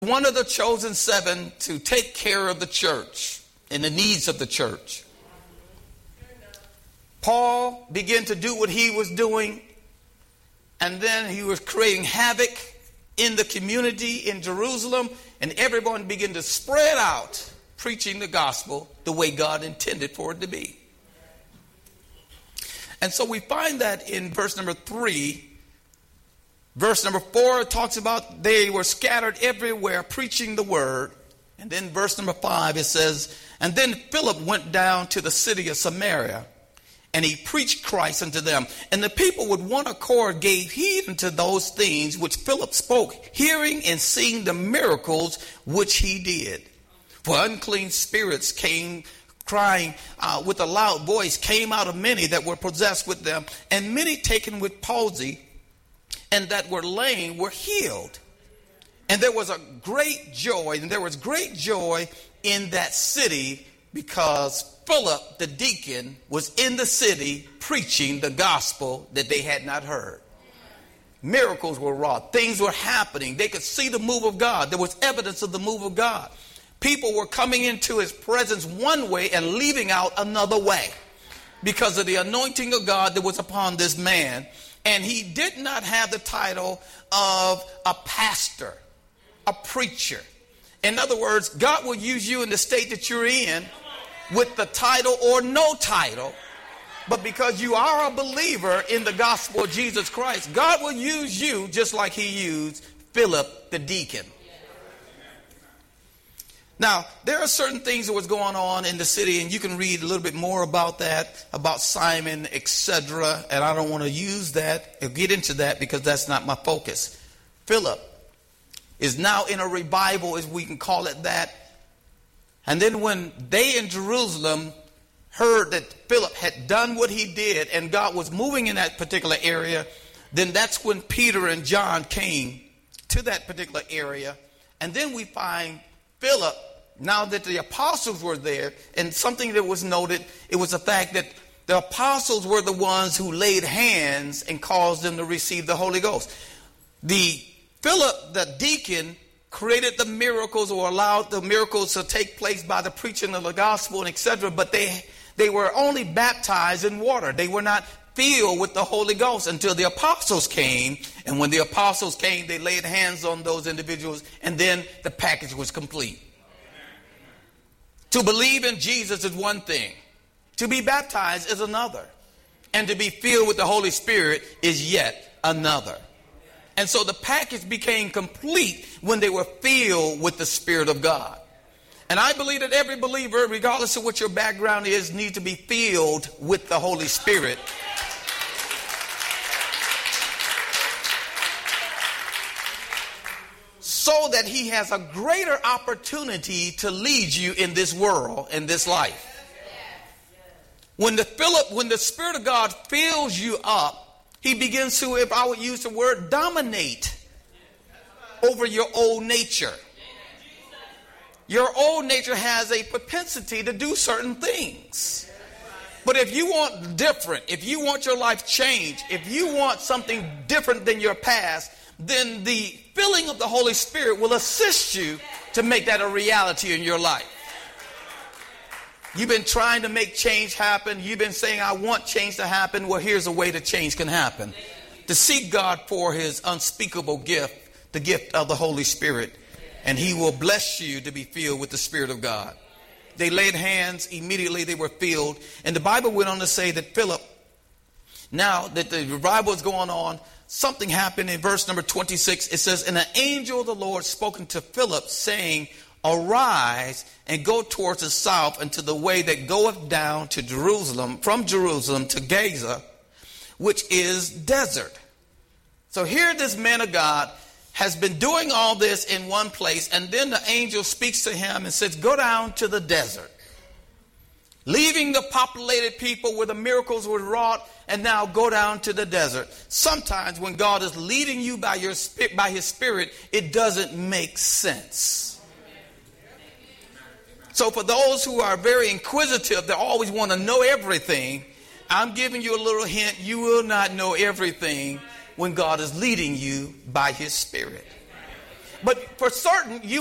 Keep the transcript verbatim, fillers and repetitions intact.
one of the chosen seven to take care of the church and the needs of the church. Paul began to do what he was doing, and then he was creating havoc in the community in Jerusalem, and everyone began to spread out preaching the gospel the way God intended for it to be. And so we find that in verse number three. Verse number four talks about they were scattered everywhere preaching the word. And then verse number five, it says, and then Philip went down to the city of Samaria, and he preached Christ unto them. And the people with one accord gave heed unto those things which Philip spoke, hearing and seeing the miracles which he did. For unclean spirits came crying uh, with a loud voice, came out of many that were possessed with them, and many taken with palsy, and that were lame were healed. And there was a great joy, and there was great joy in that city, because Philip the deacon was in the city preaching the gospel that they had not heard. Miracles were wrought. Things were happening. They could see the move of God. There was evidence of the move of God. People were coming into his presence one way and leaving out another way because of the anointing of God that was upon this man. And he did not have the title of a pastor, a preacher. In other words, God will use you in the state that you're in with the title or no title. But because you are a believer in the gospel of Jesus Christ, God will use you just like he used Philip the deacon. Now, there are certain things that was going on in the city, and you can read a little bit more about that, about Simon, et cetera. And I don't want to use that or get into that because that's not my focus. Philip is now in a revival, as we can call it that. And then when they in Jerusalem heard that Philip had done what he did and God was moving in that particular area, then that's when Peter and John came to that particular area. And then we find Philip, now that the apostles were there, and something that was noted, it was the fact that the apostles were the ones who laid hands and caused them to receive the Holy Ghost. The Philip, the deacon, created the miracles or allowed the miracles to take place by the preaching of the gospel and et cetera. But they, they were only baptized in water. They were not filled with the Holy Ghost until the apostles came. And when the apostles came, they laid hands on those individuals, and then the package was complete. To believe in Jesus is one thing. To be baptized is another. And to be filled with the Holy Spirit is yet another. And so the package became complete when they were filled with the Spirit of God. And I believe that every believer, regardless of what your background is, needs to be filled with the Holy Spirit. So that he has a greater opportunity to lead you in this world, in this life. When the Philip, when the Spirit of God fills you up, he begins to, if I would use the word, dominate over your old nature. Your old nature has a propensity to do certain things. But if you want different, if you want your life changed, if you want something different than your past, then the filling of the Holy Spirit will assist you to make that a reality in your life. You've been trying to make change happen. You've been saying, I want change to happen. Well, here's a way that change can happen. To seek God for his unspeakable gift, the gift of the Holy Spirit. And he will bless you to be filled with the Spirit of God. They laid hands. Immediately they were filled. And the Bible went on to say that Philip, now that the revival is going on, something happened in verse number twenty-six. It says, and an angel of the Lord spoken to Philip, saying, arise and go towards the south unto the way that goeth down to Jerusalem, from Jerusalem to Gaza, which is desert. So here this man of God has been doing all this in one place, and then the angel speaks to him and says, go down to the desert. Leaving the populated people where the miracles were wrought, and now go down to the desert. Sometimes when God is leading you by your spirit, by his Spirit, it doesn't make sense. So for those who are very inquisitive, they always want to know everything, I'm giving you a little hint. You will not know everything when God is leading you by his Spirit. But for certain, you